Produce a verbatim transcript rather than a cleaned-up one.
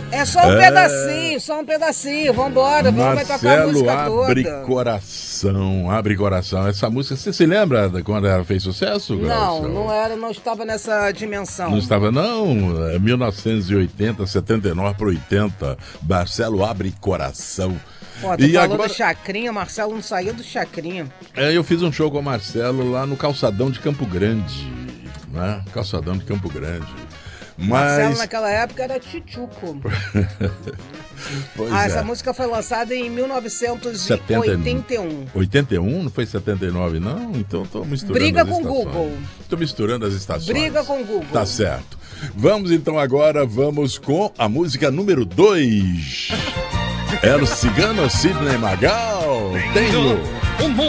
É só um é... pedacinho, só um pedacinho. Vambora, vamos vai tocar a música toda. Abre coração, abre coração. Essa música, você se lembra de quando ela fez sucesso? Não, Glaucio? não era, não estava nessa dimensão. Não estava, não? mil novecentos e oitenta, setenta e nove para oitenta. Marcelo Abre Coração. Pô, tu e falou agora... do Chacrinha, Marcelo não saiu do Chacrinha. É, eu fiz um show com o Marcelo lá no Calçadão de Campo Grande, né? Calçadão de Campo Grande. Mas... Marcelo naquela época era tchutchuco. ah, é. Essa música foi lançada em mil novecentos e oitenta e um. oitenta e um? Não foi setenta e nove, não? Então tô misturando Briga as com o estações. Google. Tô misturando as estações. Briga com o Google. Tá certo. Vamos então agora, vamos com a música número dois. Era o Cigano Sidney Magal. Tenho